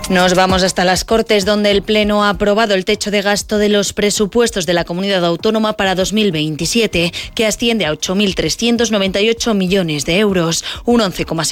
Nos vamos hasta las Cortes, donde el Pleno ha aprobado el techo de gasto de los presupuestos de la comunidad autónoma para 2027, que asciende a 8.398 millones de euros, un 11,6%